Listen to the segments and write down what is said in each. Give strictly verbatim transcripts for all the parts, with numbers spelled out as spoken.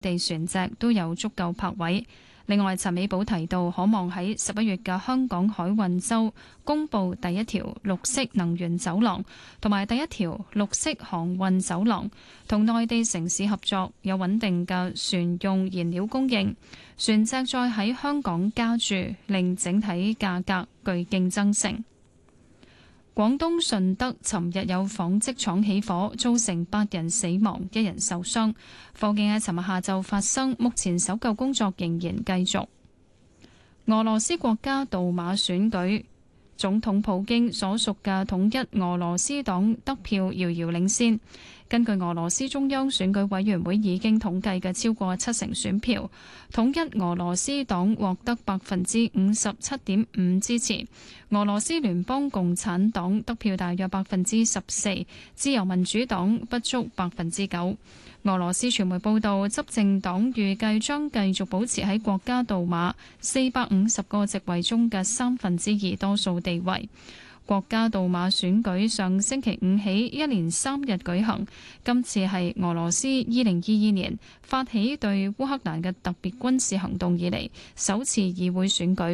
地船隻都有足夠泊位。另外，陳美寶提到，可望喺十一月嘅香港海運周公布第一條綠色能源走廊，同埋第一條綠色航運走廊，同內地城市合作，有穩定嘅船用燃料供應，船隻再喺香港加注，令整體價格具競爭性。廣東順德尋日有紡織廠起火，造成八人死亡，一人受傷。火警喺尋日下晝發生，目前搜救工作仍然繼續。俄羅斯國家杜馬選舉，總統普京所屬嘅統一俄羅斯黨得票遙遙領先。根據俄羅斯中央選舉委員會已經統計嘅超過七成選票，統一俄羅斯黨獲得百分之五十七點五支持，俄羅斯聯邦共產黨得票大約百分之十四，自由民主黨不足百分之九。俄羅斯傳媒報道，執政黨預計將繼續保持喺國家杜馬四百五十個席位中嘅三分之二多數地位。國家杜馬選舉上星期五起一連三日舉行，今次係俄羅斯二零二二年發起對烏克蘭嘅特別軍事行動以嚟首次議會選舉。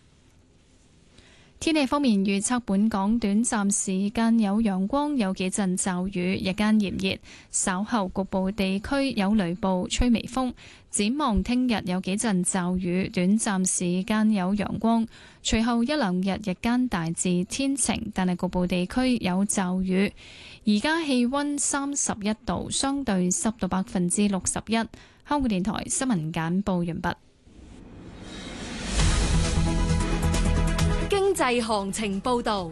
天氣方面預測，本港短暫時間有陽光，有幾陣驟雨，日間炎熱，稍後局部地區有雷暴，吹微風。展望聽日有幾陣驟雨，短暫時間有陽光，隨後一兩日日間大致天晴，但係局部地區有驟雨。而家氣溫三十一度，相對濕度百分之六十一。香港電台新聞簡報完畢。 經濟行情報道，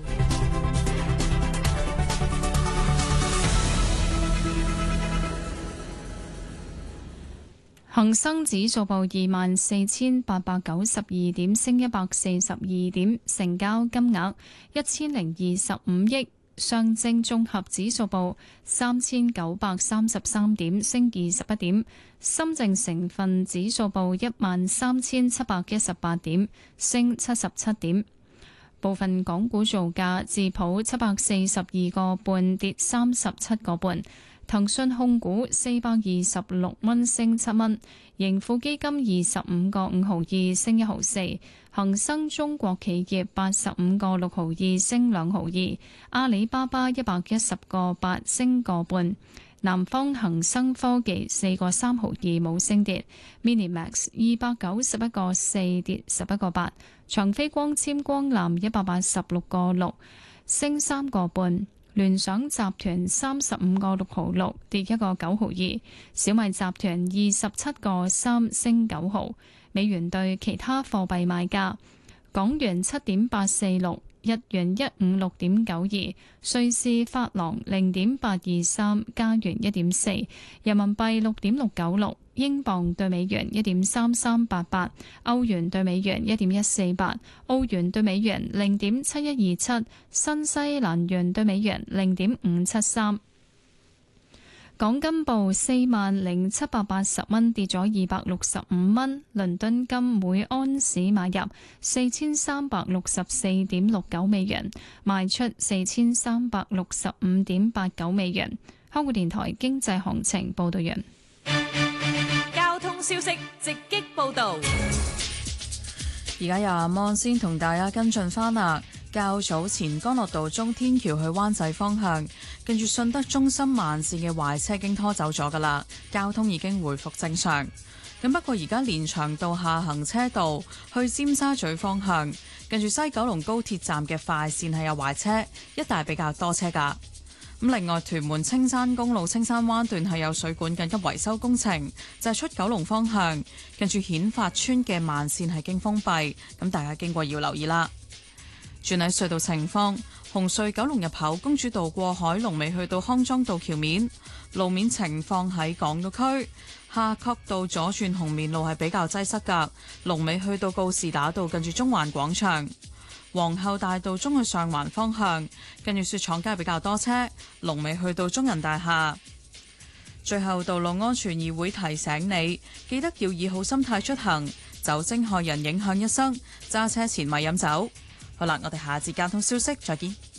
恒生指數報二萬四千八百九十二點，升一百四十二點，成交金額一千零二十五億。上證綜合指數報三千九百三十三點，升二十一點。深證成分指數報一萬三千七百一十八點，升七十七點。部分港股造價，智普七百四十二個半跌三十七個半，騰訊控股四百二十六蚊升七蚊，盈富基金二十五個五毫二升一毫四，恒生中國企業八十五個六毫二升兩毫二，阿里巴巴一百一十個八升個半。南方恒生科技四個三毫二冇升跌 ，Minimax 二百九十一個四跌十一個八，長飛光纖光纜一百八十六個六升三個半，聯想集團三十五個六毫六跌一個九毫二，小米集團二十七個三升九毫，美元對其他貨幣賣價，港元七點八四六。日元一五六點九二，瑞士法郎零點八二三，加元一點四，人民幣六點六九六，英鎊對美元一點三三八八，歐元對美元一點一四八，澳元對美元零點七一二七，新西蘭元對美元零點五七三。港金報四萬零七百八十蚊，跌咗二百六十五蚊。倫敦金每安士買入四千三百六十四點六九美元，賣出四千三百六十五點八九美元。香港電台經濟行情報道完。 交通消息直擊報道。 而家由阿芒先同大家跟進翻啦。較早前干諾道中天橋去灣仔方向，跟住順德中心慢線嘅壞車已經拖走咗噶啦，交通已經回復正常。咁不過而家連翔道下行車道去尖沙咀方向，跟住西九龍高鐵站嘅快線係有壞車，一帶比較多車噶。咁另外屯門青山公路青山灣段係有水管緊急維修工程，就係出九龍方向，跟住顯發村嘅慢線係經封閉，咁大家經過要留意啦。轉喺隧道情況，紅隧九龍入口公主道過海龍尾去到康莊道橋面，路面情況喺港島區夏慤道左轉紅棉路係比較擠塞㗎，龍尾去到告士打道近住中環廣場，皇后大道中去上環方向，跟住雪廠街比較多車，龍尾去到中人大廈。最後，道路安全議會提醒你，記得要以好心態出行，酒精害人影響一生，揸車前咪飲酒。好啦，我哋下節交通消息再見。